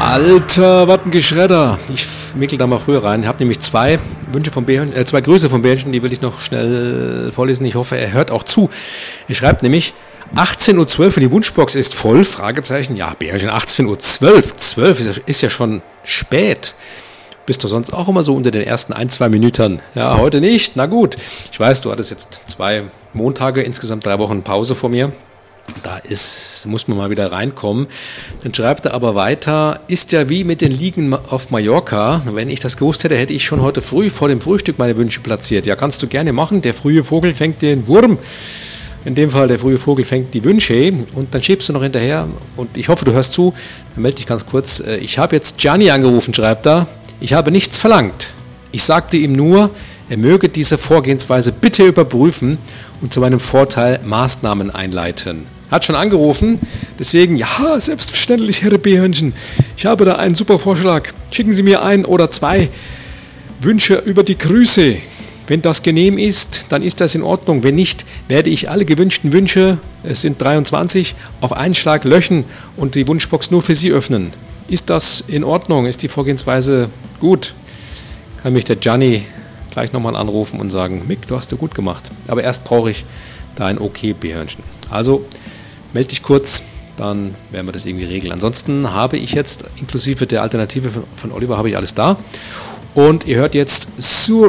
Alter, was ein Geschredder. Ich mickel da mal früher rein. Ich habe nämlich zwei Grüße von Bärchen, die will ich noch schnell vorlesen. Ich hoffe, er hört auch zu. Er schreibt nämlich, 18.12 Uhr und die Wunschbox ist voll, Fragezeichen. Ja, Bärchen, 18.12 Uhr. 12 ist ja schon spät. Bist du sonst auch immer so unter den ersten 1-2 Minuten? Ja, heute nicht. Na gut. Ich weiß, du hattest jetzt 2 Montage, insgesamt 3 Wochen Pause vor mir. Muss man mal wieder reinkommen. Dann schreibt er aber weiter, ist ja wie mit den Ligen auf Mallorca. Wenn ich das gewusst hätte, hätte ich schon heute früh vor dem Frühstück meine Wünsche platziert. Ja, kannst du gerne machen. Der frühe Vogel fängt den Wurm. In dem Fall, der frühe Vogel fängt die Wünsche. Und dann schiebst du noch hinterher. Und ich hoffe, du hörst zu. Dann melde dich ganz kurz. Ich habe jetzt Gianni angerufen, schreibt er. Ich habe nichts verlangt. Ich sagte ihm nur, er möge diese Vorgehensweise bitte überprüfen und zu meinem Vorteil Maßnahmen einleiten. Hat schon angerufen, deswegen, ja, selbstverständlich, Herr Bärchen, ich habe da einen super Vorschlag. Schicken Sie mir 1 oder 2 Wünsche über die Grüße. Wenn das genehm ist, dann ist das in Ordnung. Wenn nicht, werde ich alle gewünschten Wünsche, es sind 23, auf einen Schlag löschen und die Wunschbox nur für Sie öffnen. Ist das in Ordnung? Ist die Vorgehensweise gut? Kann mich der Gianni gleich nochmal anrufen und sagen, Mick, du hast ja gut gemacht. Aber erst brauche ich da ein Okay-Bärchen. Also melde dich kurz, dann werden wir das irgendwie regeln. Ansonsten habe ich jetzt, inklusive der Alternative von Oliver, habe ich alles da. Und ihr hört jetzt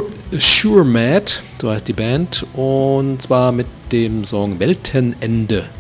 Sure Mad, so heißt die Band, und zwar mit dem Song Weltenende.